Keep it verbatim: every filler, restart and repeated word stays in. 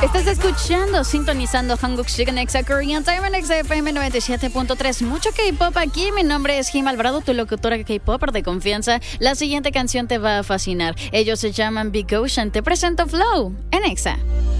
Estás escuchando, sintonizando Hanguk Chicken Exa Korean Time en Exa F M noventa y siete punto tres. Mucho K-pop aquí. Mi nombre es Jim Alvarado, tu locutora K-popper de confianza. La siguiente canción te va a fascinar. Ellos se llaman Big Ocean. Te presento Flow en Exa.